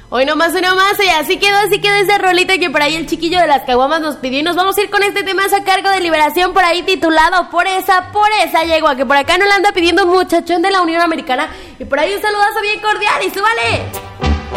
Hoy nomás, y así quedó esa rolita que por ahí el chiquillo de las caguamas nos pidió. Y nos vamos a ir con este temazo a cargo de Liberación, por ahí titulado Por esa yegua, que por acá nos la anda pidiendo un muchachón de la Unión Americana. Y por ahí un saludazo bien cordial y súbale.